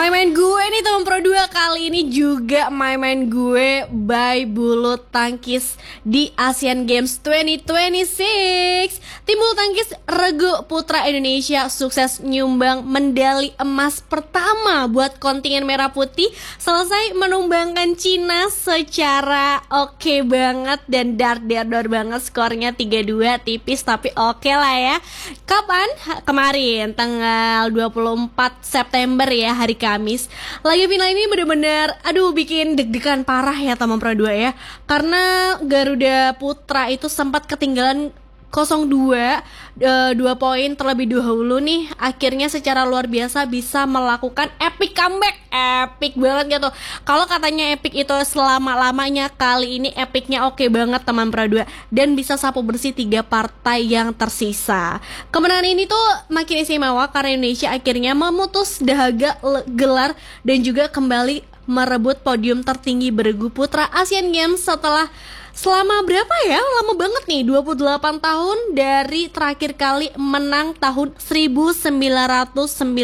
Main-main gue nih teman Pro 2 kali ini juga main-main gue by bulu tangkis di Asian Games 2026. Tim bulu tangkis Regu Putra Indonesia sukses nyumbang medali emas pertama buat kontingen merah putih, selesai menumbangkan Cina secara oke banget dan dar banget, skornya 3-2, tipis tapi oke lah ya. Kapan? Kemarin tanggal 24 September ya, hari Kamis. Laga final ini bener-bener bikin deg-degan parah ya teman Pro 2 ya. Karena Garuda Putra itu sempat ketinggalan 0-2, 2 poin terlebih dahulu nih. Akhirnya secara luar biasa bisa melakukan epic comeback. Epic banget gitu. Kalau katanya epic itu selama-lamanya, kali ini epicnya oke banget teman Pro 2. Dan bisa sapu bersih 3 partai yang tersisa. Kemenangan ini tuh makin istimewa karena Indonesia akhirnya memutus dahaga gelar dan juga kembali merebut podium tertinggi beregu putra Asian Games setelah selama berapa ya? Lama banget nih, 28 tahun dari terakhir kali menang tahun 1998.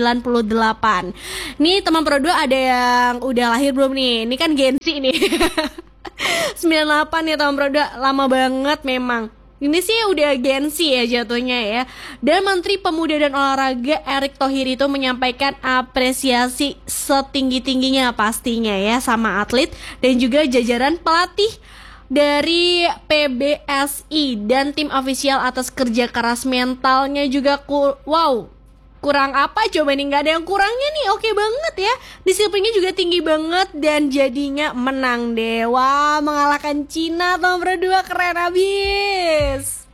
Nih teman Pro 2 ada yang udah lahir belum nih? Ini kan Gen Z nih. 98 ya teman Pro 2, lama banget memang. Ini sih udah Gen Z ya jatuhnya ya. Dan Menteri Pemuda dan Olahraga Erick Thohir itu menyampaikan apresiasi setinggi-tingginya pastinya ya sama atlet dan juga jajaran pelatih dari PBSI dan tim ofisial atas kerja keras mentalnya juga. Kurang apa coba nih, nggak ada yang kurangnya nih, oke banget ya. Disiplinnya juga tinggi banget dan jadinya menang deh. Wah, mengalahkan Cina tahun berdua, keren abis.